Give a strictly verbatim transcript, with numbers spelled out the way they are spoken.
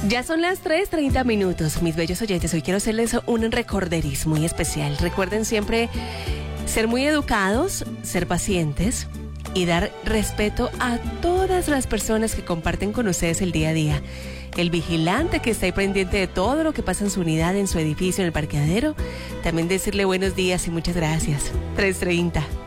Ya son las tres treinta minutos, mis bellos oyentes. Hoy quiero hacerles un recorderis muy especial. Recuerden siempre ser muy educados, ser pacientes y dar respeto a todas las personas que comparten con ustedes el día a día. El vigilante que está ahí pendiente de todo lo que pasa en su unidad, en su edificio, en el parqueadero. También decirle buenos días y muchas gracias. tres treinta.